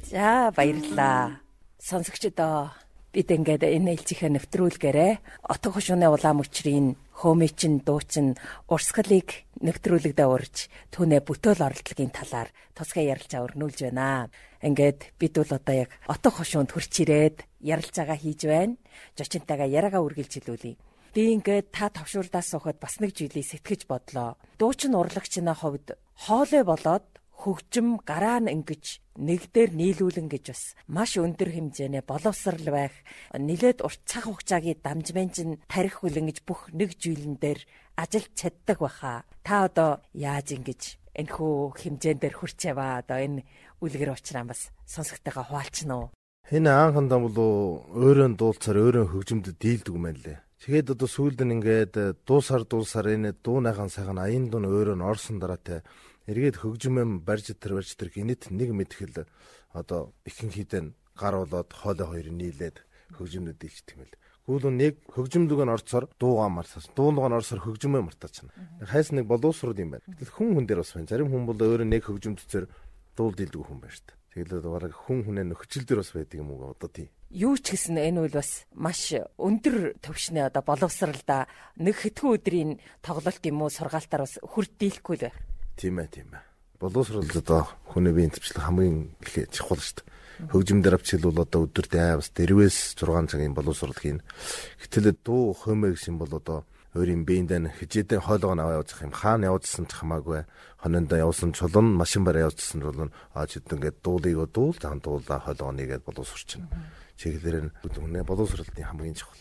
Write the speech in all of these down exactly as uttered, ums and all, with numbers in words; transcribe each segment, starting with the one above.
За баярлалаа. Сонсогчдоо бид ингээд энэ ээлжийнхээ нэвтрүүлгээрээ отго хошууны улаан мөчрийн хөөмичин дуучин урсгалыг нэвтрүүлэгдээ урьж түүнээ бүтээл оролдлогын талаар тусгай ярилцаа өрнүүлж байна. Ингээд бид бол одоо яг отго хошуунд хурч ирээд ярилцаагаа хийж байна. Жочинтайгаа яриагаа үргэлжилүүлье. Би ингээд та товшуурдаас сухад бас нэг зүйлийг сэтгэж бодлоо. Дуучин урлагчны хувьд хоолой болоод хөгжим гараа нь ингэж нэг дээр нийлүүлэн гэж бас маш өндөр хэмжээний боловсрал байх, нэлээд урт цаг хугацаагийн дамжмын чинь тарих хүл ингэж бүх нэг зүйлэн дээр ажиллаж чаддаг баха. Та одоо яаж ингэж энэхүү хэмжээнд дээр хүрч яваа одоо энэ үлгэр уучраа бас сонсогтойгоо хуваалцна уу? Энэ анхандаа бол өөрөө дуулцаар өөрөө хөгжимдөд дийлдэг юм байна лээ. Тэгээд одоо сүүлд нь ингээд дуусаар дуусаар энэ дуунайхан сайхан аян дуун өөрөө нь орсон дараа те эргээд хөгжимэм барьж тэр барьж тэр гинэт нэг мэдхэл одоо ихэнх хідэн гар болоод хоолой хоёр нийлээд хөгжимдөд дийлчих юм л. Гүйл нэг хөгжимдөг нь орцоор дуугаа мартаж дуугаа нь орсоор хөгжимөө мартаачна. Хайс нэг боловсрол юм байна. Гэтэл хүн хүн дээр бас байна. Зарим хүн бол өөрөө нэг хөгжимдөцөр дуул дийлдэг хүн байна шүү дээ. Тэгээд бараг хүн хүнээ нөхцөл дээр бас байдаг юм уу одоо тийм. Юу ч гэсэн энэ үл бас маш өндөр төвшний одоо боловсралда нэг хэдхэн өдрийн тоглолт юм уу сургаалтаар бас хүрд дийлэхгүй л байх. Тийм ээ, тийм ээ. Боловсрол одоо хүний биеийн төвчлэг хамгийн их чухал шүү дээ. Хөгжим дээр авч хэлбэл одоо өдөрт аавс дэрвээс зургаан цагийн боловсрол хийн. Гэтэл дуу хөөмэй гэсэн бол одоо өөрийн биеиндээ хижээдээ хоолойгоо аваа явуулах юм. Хаана явуулсан ч хамаагүй. Хоноондоо явуулсан чулуун машин бараа явуулсан чулуун ааж хэд ингээд дуулыг дуул зан дуулаа хоолойгоо нэгээд боловсрч байна. Чиглэлээр нь үнэ боловсролтын хамгийн чухал.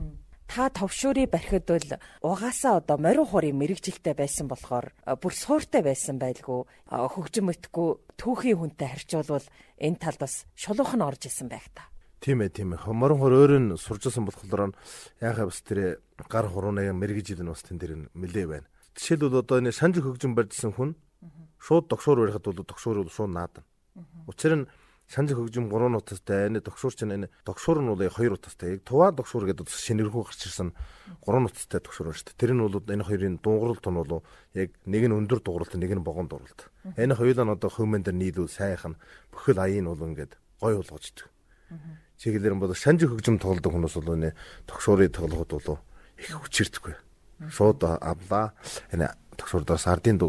Та товшуурыг барихад бол угаасаа одоо морин хуурын мэрэгжилтэй байсан болохоор бүр сууртай байсан байлгүй хөгжим өтгөө түүхийн хүнтэй харьцуулбал энэ талд бас шулуух нь орж исэн байх та. Тийм ээ, тийм ээ. Морин хуур өөрөө нь суржсэн болохоор яхаа бас тэр гар хуруунаа мэрэгжил нь бас тэн дээр нэлээ байна. Жишээлбэл одоо энэ санжиг хөгжим барьжсэн хүн шууд догшуур барихад бол догшуур бол шууд наадна. Учир нь санжиг хөгжим гурван утастай, энэ догшуур чинь энэ догшуур нь бол хоёр утастай. Яг туваа догшуур гэдэг шинэрхүү гарч ирсэн гурван утастай догшуур байна шүү дээ. Тэр нь бол энэ хоёрын дууралт нь бол яг нэг нь өндөр дууралт, нэг нь богоно дууралт. Энэ хоёулаа нь одоо хөвмөн дээр нийлүүл сайхан бүхэл аяын бол ингээд гой болгоождөг. Чиглэлэр нь бол санжиг хөгжим тоглодог хүмүүс бол энэ догшуурыг тоглоход бол их хүчирдэггүй. Шууд авлаа. Энэ догшуурдаас ардын